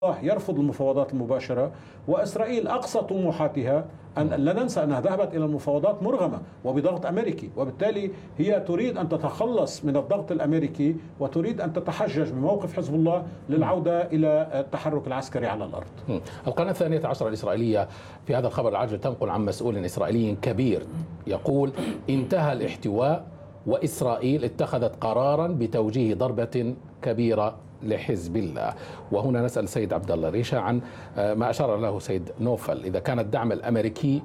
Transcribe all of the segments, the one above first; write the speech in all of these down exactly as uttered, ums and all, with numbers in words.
يرفض المفاوضات المباشرة، وإسرائيل أقصى طموحاتها أن لا ننسى أنها ذهبت إلى المفاوضات مرغمة وبضغط أمريكي، وبالتالي هي تريد أن تتخلص من الضغط الأمريكي وتريد أن تتحجج بموقف حزب الله للعودة إلى التحرك العسكري على الأرض. القناة الثانية عشر الإسرائيلية في هذا الخبر العاجل تنقل عن مسؤول إسرائيلي كبير يقول: انتهى الاحتواء وإسرائيل اتخذت قرارا بتوجيه ضربة كبيرة لحزب الله. وهنا نسأل سيد عبد الله ريشة عن ما أشار له سيد نوفل، إذا كان الدعم الأمريكي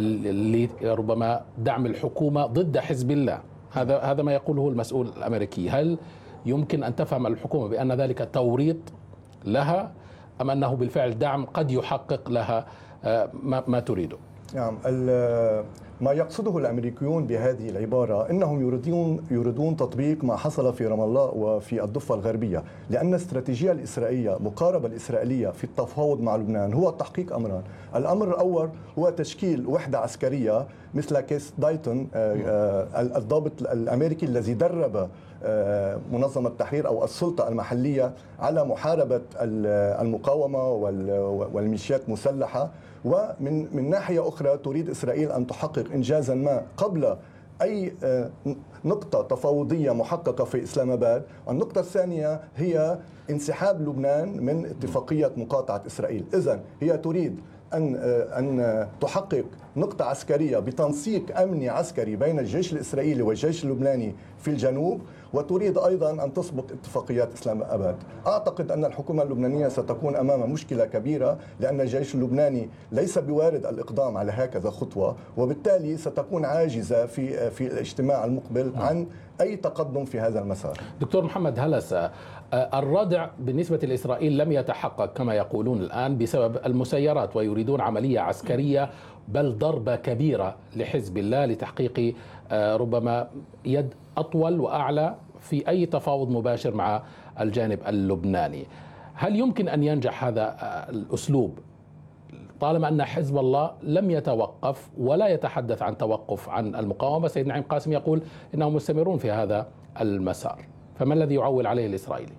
ربما دعم الحكومة ضد حزب الله، هذا هذا ما يقوله المسؤول الأمريكي، هل يمكن أن تفهم الحكومة بأن ذلك توريط لها أم أنه بالفعل دعم قد يحقق لها ما, ما تريده؟ نعم، ما يقصده الأمريكيون بهذه العبارة أنهم يريدون يريدون تطبيق ما حصل في رام الله وفي الضفة الغربية، لأن الاستراتيجية الإسرائيلية مقاربة الإسرائيلية في التفاوض مع لبنان هو تحقيق أمران. الأمر الأول هو تشكيل وحدة عسكرية مثل كيس دايتون الضابط الأمريكي الذي درب منظمة التحرير أو السلطة المحلية على محاربة المقاومة والميليشيات المسلحة. ومن من ناحية أخرى تريد إسرائيل أن تحقق إنجازا ما قبل أي نقطة تفاوضية محققة في إسلام آباد. النقطة الثانية هي انسحاب لبنان من اتفاقية مقاطعة إسرائيل. إذن هي تريد أن أن تحقق نقطة عسكرية بتنسيق أمني عسكري بين الجيش الإسرائيلي والجيش اللبناني في الجنوب، وتريد أيضا أن تسبق اتفاقيات إسلام آباد. أعتقد أن الحكومة اللبنانية ستكون أمام مشكلة كبيرة، لأن الجيش اللبناني ليس بوارد الإقدام على هكذا خطوة، وبالتالي ستكون عاجزة في في الاجتماع المقبل عن أي تقدم في هذا المسار. دكتور محمد هلس، الردع بالنسبة لإسرائيل لم يتحقق كما يقولون الآن بسبب المسيرات، ويريدون عملية عسكرية بل ضربة كبيرة لحزب الله لتحقيق ربما يد أطول وأعلى في أي تفاوض مباشر مع الجانب اللبناني. هل يمكن أن ينجح هذا الأسلوب طالما أن حزب الله لم يتوقف ولا يتحدث عن توقف عن المقاومة؟ سيد نعيم قاسم يقول إنهم مستمرون في هذا المسار، فما الذي يعول عليه الإسرائيلي؟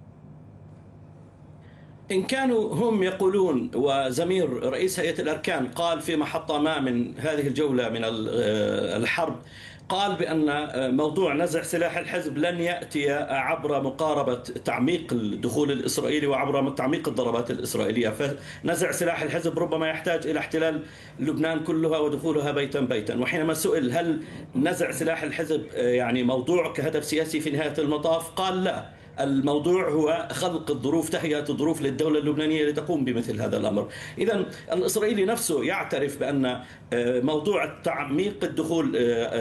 إن كانوا هم يقولون، وزمير رئيس هيئة الأركان قال في محطة ما من هذه الجولة من الحرب، قال بأن موضوع نزع سلاح الحزب لن يأتي عبر مقاربة تعميق الدخول الإسرائيلي وعبر تعميق الضربات الإسرائيلية، فنزع سلاح الحزب ربما يحتاج إلى احتلال لبنان كلها ودخولها بيتا بيتا. وحينما سئل هل نزع سلاح الحزب يعني موضوع كهدف سياسي في نهاية المطاف، قال لا، الموضوع هو خلق الظروف، تهيئة الظروف للدولة اللبنانية لتقوم بمثل هذا الأمر. إذن الإسرائيلي نفسه يعترف بأن موضوع تعميق الدخول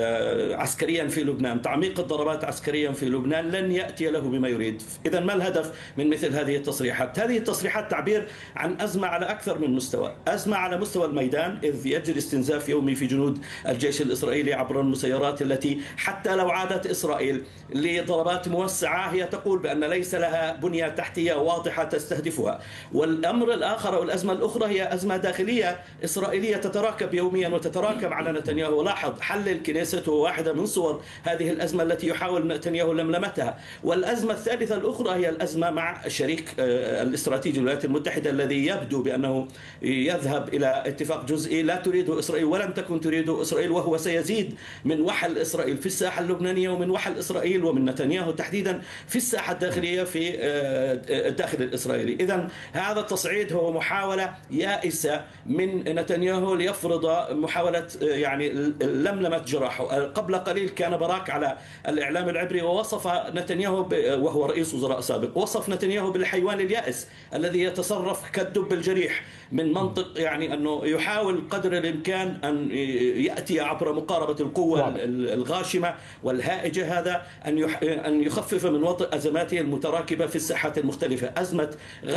عسكريا في لبنان، تعميق الضربات عسكريا في لبنان لن يأتي له بما يريد. إذن ما الهدف من مثل هذه التصريحات؟ هذه التصريحات تعبير عن أزمة على أكثر من مستوى. أزمة على مستوى الميدان، إذ يجري استنزاف يومي في جنود الجيش الإسرائيلي عبر المسيرات التي حتى لو عادت إسرائيل لضربات موسعة هي تقول بأن ليس لها بنية تحتية واضحة تستهدفها. والأمر الآخر والأزمة الأخرى هي أزمة داخلية إسرائيلية تتراكب يوميا وتتراكم على نتنياهو. لاحظ حل الكنيست هو واحدة من صور هذه الأزمة التي يحاول نتنياهو لملمتها. والأزمة الثالثة الأخرى هي الأزمة مع الشريك الاستراتيجي الولايات المتحدة الذي يبدو بأنه يذهب إلى اتفاق جزئي لا تريده إسرائيل ولم تكن تريده إسرائيل، وهو سيزيد من وحل إسرائيل في الساحة اللبنانية ومن وحل إسرائيل ومن نتنياهو تحديدا في الساحة الداخلية في الداخل الإسرائيلي. إذن هذا التصعيد هو محاولة يائسة من نتنياهو ليفرض محاولة يعني لملمة جراحه. قبل قليل كان باراك على الإعلام العبري ووصف نتنياهو وهو رئيس وزراء سابق، وصف نتنياهو بالحيوان اليائس الذي يتصرف كالدب الجريح، من منطق يعني أنه يحاول قدر الإمكان أن يأتي عبر مقاربة القوة الغاشمة والهائجة هذا أن أن يخفف من وطئ أزماته المتراكبة في الساحات المختلفة. أزمة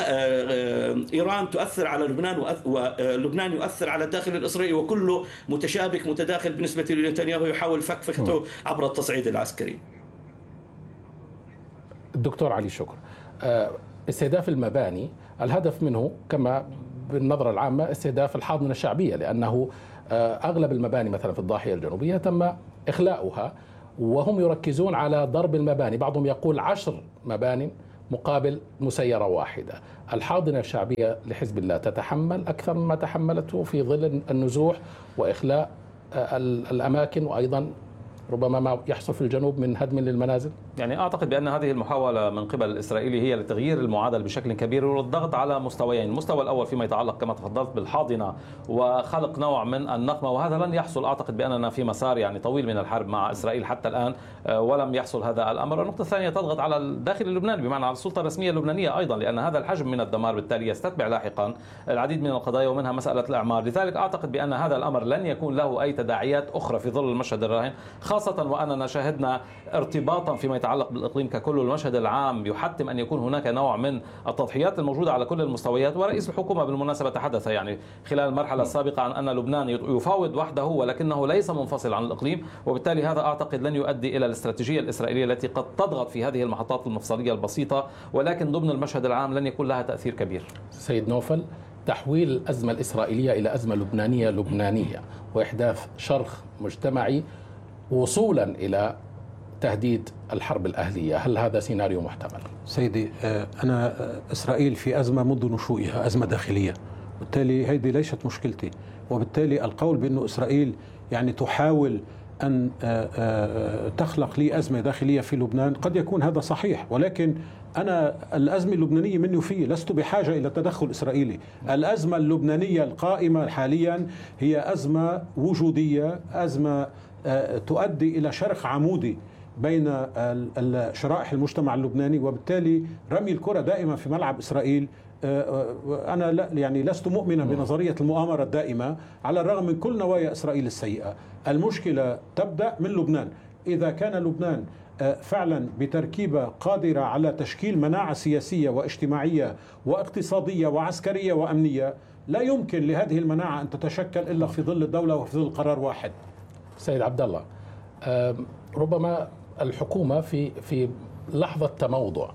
إيران تؤثر على لبنان ولبنان يؤثر على الداخل الإسرائيلي، وكله متشابك متداخل بالنسبة لنتنياهو يحاول فك فكته عبر التصعيد العسكري. الدكتور علي شكر، استهداف المباني الهدف منه كما بالنظرة العامة استهداف الحاضنة الشعبية، لأنه أغلب المباني مثلا في الضاحية الجنوبية تم إخلاؤها وهم يركزون على ضرب المباني. بعضهم يقول عشر مباني مقابل مسيرة واحدة. الحاضنة الشعبية لحزب الله تتحمل أكثر مما تحملته في ظل النزوح وإخلاء الأماكن، وأيضا ربما ما يحصل في الجنوب من هدم للمنازل؟ يعني أعتقد بأن هذه المحاولة من قبل الإسرائيلي هي لتغيير المعادلة بشكل كبير والضغط على مستويين. المستوى الأول فيما يتعلق كما تفضلت بالحاضنة وخلق نوع من النقمة، وهذا لن يحصل. أعتقد بأننا في مسار يعني طويل من الحرب مع إسرائيل حتى الآن ولم يحصل هذا الأمر. النقطة الثانية تضغط على الداخل اللبناني، بمعنى على السلطة الرسمية اللبنانية أيضا، لأن هذا الحجم من الدمار بالتالي يستتبع لاحقا العديد من القضايا ومنها مسألة الإعمار. لذلك أعتقد بأن هذا الأمر لن يكون له أي تداعيات أخرى في ظل المشهد الراهن، خاصة وأننا شاهدنا ارتباطا فيما يتعلق بالإقليم ككل. المشهد العام يحتم أن يكون هناك نوع من التضحيات الموجودة على كل المستويات. ورئيس الحكومة بالمناسبة تحدث يعني خلال المرحلة السابقة عن أن لبنان يفاوض وحده ولكنه ليس منفصل عن الإقليم، وبالتالي هذا أعتقد لن يؤدي إلى الاستراتيجية الإسرائيلية التي قد تضغط في هذه المحطات المفصلية البسيطة، ولكن ضمن المشهد العام لن يكون لها تأثير كبير. سيد نوفل، تحويل الأزمة الإسرائيلية إلى أزمة لبنانية لبنانية وإحداث شرخ مجتمعي وصولا إلى تهديد الحرب الأهلية، هل هذا سيناريو محتمل؟ سيدي، أنا إسرائيل في أزمة منذ نشوئها، أزمة داخلية، بالتالي هذه ليست مشكلتي. وبالتالي القول بأن إسرائيل يعني تحاول أن تخلق لي أزمة داخلية في لبنان قد يكون هذا صحيح، ولكن أنا الأزمة اللبنانية مني وفيه لست بحاجة إلى تدخل إسرائيلي. الأزمة اللبنانية القائمة حاليا هي أزمة وجودية، أزمة تؤدي إلى شرخ عمودي بين شرائح المجتمع اللبناني، وبالتالي رمي الكرة دائما في ملعب إسرائيل. أنا لا يعني لست مؤمنا بنظرية المؤامرة الدائمة على الرغم من كل نوايا إسرائيل السيئة. المشكلة تبدأ من لبنان. إذا كان لبنان فعلا بتركيبة قادرة على تشكيل مناعة سياسية واجتماعية واقتصادية وعسكرية وأمنية، لا يمكن لهذه المناعة أن تتشكل إلا في ظل الدولة وفي ظل قرار واحد. سيد عبد الله، ربما الحكومة في في لحظة تموضع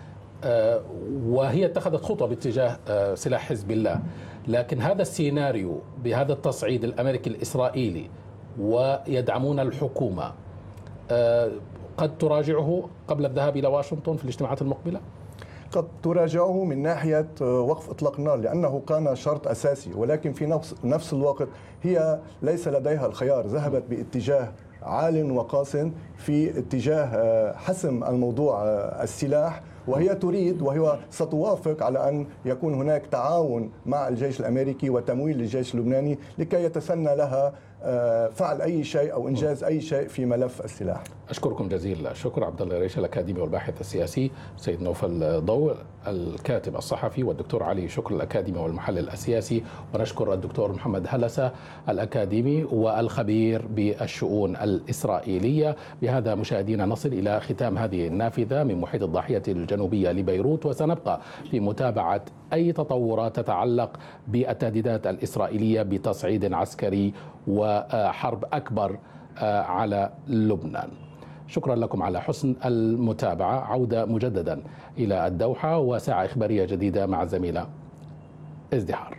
وهي اتخذت خطوة باتجاه سلاح حزب الله، لكن هذا السيناريو بهذا التصعيد الأمريكي الإسرائيلي ويدعمون الحكومة قد تراجعه قبل الذهاب إلى واشنطن في الاجتماعات المقبلة؟ قد تراجعه من ناحية وقف إطلاق النار لأنه كان شرط أساسي، ولكن في نفس نفس الوقت هي ليس لديها الخيار، ذهبت باتجاه عال وقاس في اتجاه حسم الموضوع السلاح، وهي تريد وهي ستوافق على أن يكون هناك تعاون مع الجيش الأمريكي وتمويل للجيش اللبناني لكي يتسنى لها فعل أي شيء أو إنجاز أي شيء في ملف السلاح. أشكركم جزيل الشكر عبد الله ريش الأكاديمي والباحث السياسي، سيد نوفل ضوء الكاتب الصحفي، والدكتور علي شكر الأكاديمي والمحلل السياسي، ونشكر الدكتور محمد هلسة الأكاديمي والخبير بالشؤون الإسرائيلية. بهذا مشاهدينا نصل إلى ختام هذه النافذة من محيط الضاحية الجنوبية لبيروت، وسنبقى في متابعة أي تطورات تتعلق بالتهديدات الإسرائيلية بتصعيد عسكري وحرب أكبر على لبنان. شكرا لكم على حسن المتابعة. عودة مجددا إلى الدوحة وساعة إخبارية جديدة مع الزميلة ازدهار.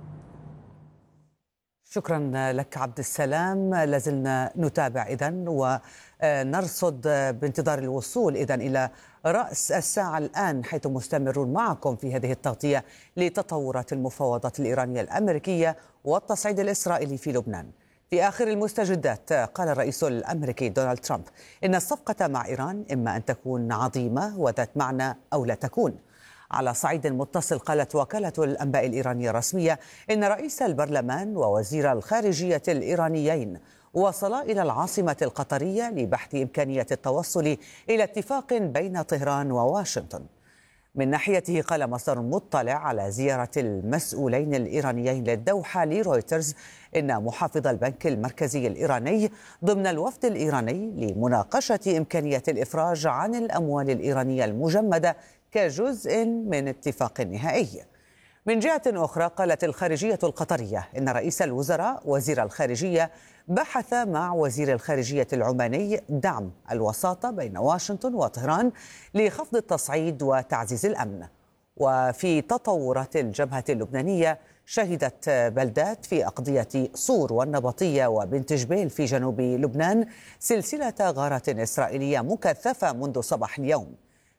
شكرا لك عبد السلام. لازلنا نتابع إذن ونرصد بانتظار الوصول إذن إلى رأس الساعة الآن، حيث مستمرون معكم في هذه التغطية لتطورات المفاوضات الإيرانية الأمريكية والتصعيد الإسرائيلي في لبنان. في آخر المستجدات قال الرئيس الأمريكي دونالد ترامب إن الصفقة مع إيران إما أن تكون عظيمة وذات معنى أو لا تكون. على صعيد متصل قالت وكالة الأنباء الإيرانية الرسمية إن رئيس البرلمان ووزير الخارجية الإيرانيين وصلا إلى العاصمة القطرية لبحث إمكانية التوصل إلى اتفاق بين طهران وواشنطن. من ناحيته قال مصدر مطلع على زيارة المسؤولين الإيرانيين للدوحة لرويترز إن محافظ البنك المركزي الإيراني ضمن الوفد الإيراني لمناقشة إمكانية الإفراج عن الأموال الإيرانية المجمدة كجزء من اتفاق نهائي. من جهة أخرى قالت الخارجية القطرية إن رئيس الوزراء وزير الخارجية بحث مع وزير الخارجية العماني دعم الوساطة بين واشنطن وطهران لخفض التصعيد وتعزيز الأمن. وفي تطورات الجبهة اللبنانية، شهدت بلدات في أقضية صور والنبطية وبنت جبيل في جنوب لبنان سلسلة غارات إسرائيلية مكثفة منذ صباح اليوم.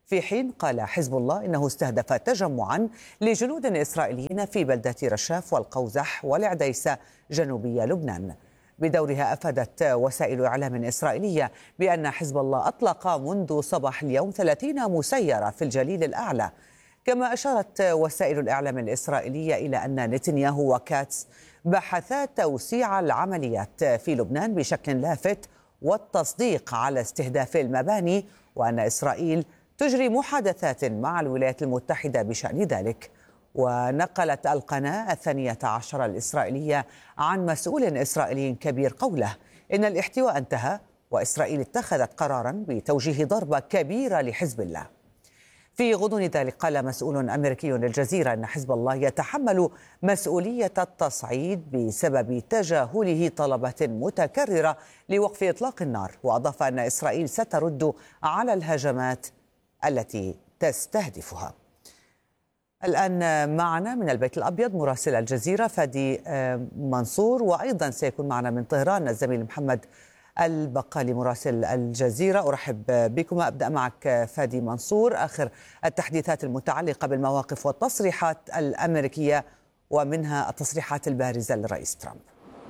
في حين قال حزب الله إنه استهدف تجمعا لجنود إسرائيليين في بلدة رشاف والقوزح والعديسة جنوبي لبنان. بدورها أفادت وسائل إعلام إسرائيلية بأن حزب الله أطلق منذ صباح اليوم ثلاثين مسيرة في الجليل الأعلى. كما أشارت وسائل الإعلام الإسرائيلية إلى أن نتنياهو وكاتس بحثا توسيع العمليات في لبنان بشكل لافت والتصديق على استهداف المباني، وأن إسرائيل تجري محادثات مع الولايات المتحدة بشأن ذلك. ونقلت القناة الثانية عشر الإسرائيلية عن مسؤول إسرائيلي كبير قوله إن الاحتواء انتهى وإسرائيل اتخذت قرارا بتوجيه ضربة كبيرة لحزب الله. في غضون ذلك قال مسؤول أمريكي للجزيرة أن حزب الله يتحمل مسؤولية التصعيد بسبب تجاهله طلبات متكررة لوقف إطلاق النار، وأضاف أن إسرائيل سترد على الهجمات التي تستهدفها. الآن معنا من البيت الأبيض مراسل الجزيرة فادي منصور، وأيضا سيكون معنا من طهران الزميل محمد البقالي مراسل الجزيرة. أرحب بكم. أبدأ معك فادي منصور، آخر التحديثات المتعلقة بالمواقف والتصريحات الأمريكية ومنها التصريحات البارزة للرئيس ترامب.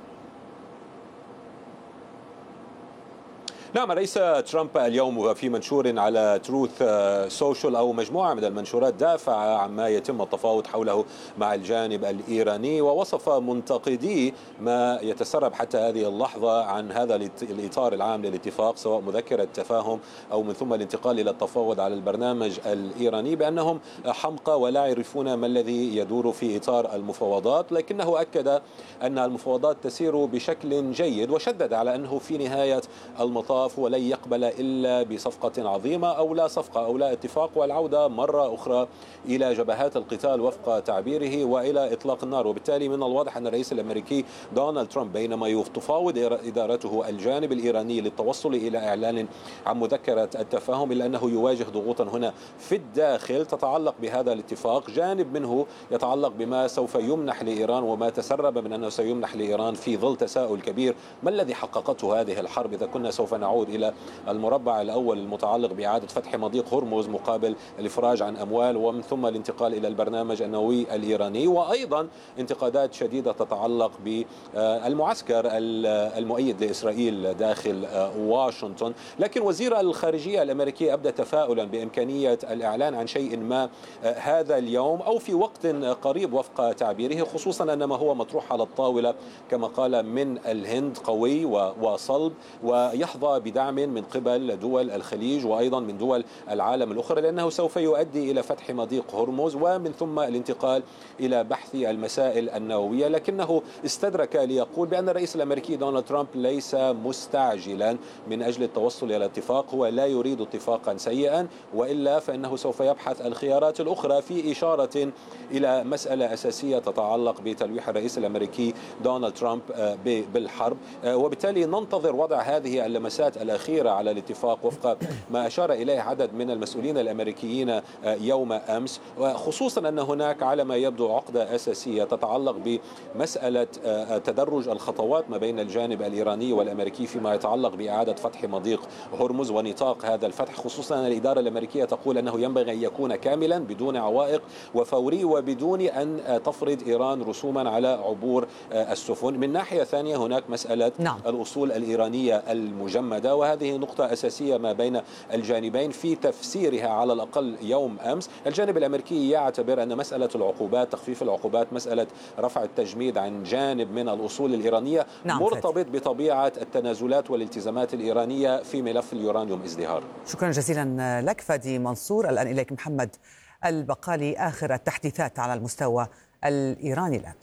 نعم، رئيس ترامب اليوم في منشور على تروث سوشيال أو مجموعة من المنشورات دافع عما يتم التفاوض حوله مع الجانب الإيراني، ووصف منتقدي ما يتسرب حتى هذه اللحظة عن هذا الإطار العام للاتفاق سواء مذكرة تفاهم أو من ثم الانتقال إلى التفاوض على البرنامج الإيراني بأنهم حمقى ولا يعرفون ما الذي يدور في إطار المفاوضات، لكنه أكد أن المفاوضات تسير بشكل جيد وشدد على أنه في نهاية المطاف ولن يقبل إلا بصفقة عظيمة أو لا صفقة أو لا اتفاق والعودة مرة أخرى إلى جبهات القتال وفق تعبيره وإلى إطلاق النار. وبالتالي من الواضح أن الرئيس الأمريكي دونالد ترامب بينما تفاوض إدارته الجانب الإيراني للتوصل إلى إعلان عن مذكرة التفاهم إلا أنه يواجه ضغوطا هنا في الداخل تتعلق بهذا الاتفاق. جانب منه يتعلق بما سوف يمنح لإيران وما تسرب من أنه سيمنح لإيران في ظل تساؤل كبير ما الذي حققته هذه الحرب إذا كنا سوف نعود إلى المربع الأول المتعلق بإعادة فتح مضيق هرمز مقابل الإفراج عن أموال ومن ثم الانتقال إلى البرنامج النووي الإيراني، وأيضا انتقادات شديدة تتعلق بالمعسكر المؤيد لإسرائيل داخل واشنطن. لكن وزير الخارجية الأمريكي أبدى تفاؤلا بإمكانية الإعلان عن شيء ما هذا اليوم أو في وقت قريب وفق تعبيره، خصوصا أن ما هو مطروح على الطاولة كما قال من الهند قوي وصلب ويحظى بدعم من قبل دول الخليج وأيضا من دول العالم الأخرى، لأنه سوف يؤدي إلى فتح مضيق هرمز ومن ثم الانتقال إلى بحث المسائل النووية. لكنه استدرك ليقول بأن الرئيس الأمريكي دونالد ترامب ليس مستعجلا من أجل التوصل إلى اتفاق، هو لا يريد اتفاقا سيئا وإلا فإنه سوف يبحث الخيارات الأخرى، في إشارة إلى مسألة أساسية تتعلق بتلويح الرئيس الأمريكي دونالد ترامب بالحرب. وبالتالي ننتظر وضع هذه اللمسات الأخيرة على الاتفاق وفق ما أشار إليه عدد من المسؤولين الأمريكيين يوم أمس، وخصوصا أن هناك على ما يبدو عقدة أساسية تتعلق بمسألة تدرج الخطوات ما بين الجانب الإيراني والأمريكي فيما يتعلق بإعادة فتح مضيق هرمز ونطاق هذا الفتح، خصوصا أن الإدارة الأمريكية تقول أنه ينبغي أن يكون كاملا بدون عوائق وفوري وبدون أن تفرض إيران رسوما على عبور السفن. من ناحية ثانية هناك مسألة نعم. الأصول الإيرانية المجمدة، وهذه نقطة أساسية ما بين الجانبين في تفسيرها على الأقل يوم أمس. الجانب الأمريكي يعتبر أن مسألة العقوبات تخفيف العقوبات مسألة رفع التجميد عن جانب من الأصول الإيرانية نعم مرتبط فتح. بطبيعة التنازلات والالتزامات الإيرانية في ملف اليورانيوم ازدهار. شكرا جزيلا لك فادي منصور. الآن إليك محمد البقالي، آخر التحديثات على المستوى الإيراني الآن.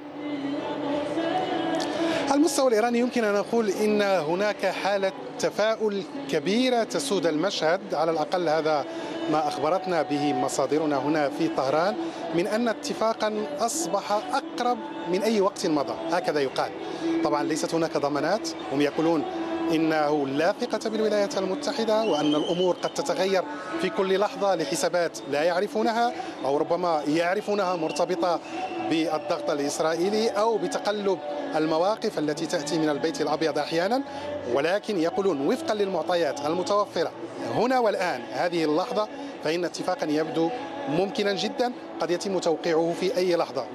على المستوى الإيراني يمكن أن نقول إن هناك حالة تفاؤل كبيرة تسود المشهد، على الأقل هذا ما أخبرتنا به مصادرنا هنا في طهران، من أن اتفاقا أصبح أقرب من أي وقت مضى، هكذا يقال. طبعا ليست هناك ضمانات، هم يقولون إنه لا ثقة بالولايات المتحدة وأن الأمور قد تتغير في كل لحظة لحسابات لا يعرفونها أو ربما يعرفونها مرتبطة بالضغط الإسرائيلي أو بتقلب المواقف التي تأتي من البيت الأبيض أحيانا، ولكن يقولون وفقا للمعطيات المتوفرة هنا والآن هذه اللحظة فإن اتفاقا يبدو ممكنا جدا قد يتم توقيعه في أي لحظة.